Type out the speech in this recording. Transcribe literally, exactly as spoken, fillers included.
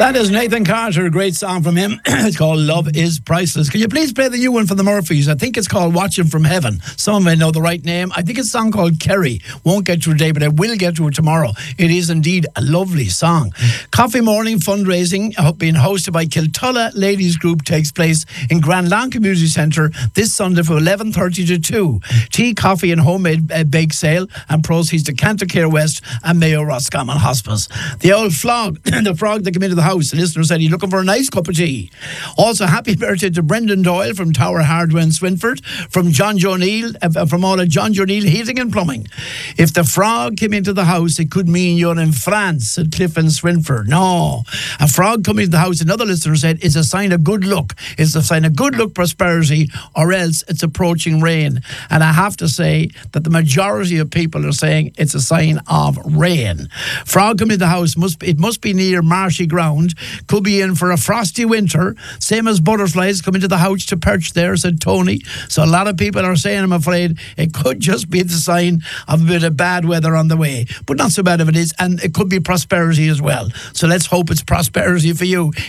That is Nathan Carter, a great song from him. It's called Love is Priceless. Can you please play the new one from the Murphys? I think it's called Watching from Heaven. Some may know the right name. I think it's a song called Kerry. Won't get to it today, but I will get to it tomorrow. It is indeed a lovely song. Coffee Morning fundraising uh, being hosted by Kiltulla Ladies Group takes place in Grand Lawn Community Centre this Sunday from eleven thirty to two. Tea, coffee and homemade uh, bake sale and proceeds to Cantor Care West and Mayo Roscommon Hospice. The old flog, the frog that came into the house, the listener said he's looking for a nice cup of tea. Also, happy birthday to Brendan Doyle from Tower Hardware in Swinford, from John Joe Neal, uh, from all of John Joe Neal Heating and Plumbing. If the frog came into the house, it could mean you're in France, said Cliff in Swinford. No, a frog coming into the house, another listener said, is a sign of good luck. It's a sign of good luck, prosperity, or else it's approaching rain. And I have to say that the majority of people are saying it's a sign of rain. Frog coming into the house, must be, it must be near marshy ground. Could be in for a frosty winter. Same as butterflies come into the house to perch there, said Tony. So a lot of people are saying, I'm afraid, it could just be the sign of a bit of bad weather on the way. But not so bad if it is. And it could be prosperity as well. So let's hope it's prosperity for you.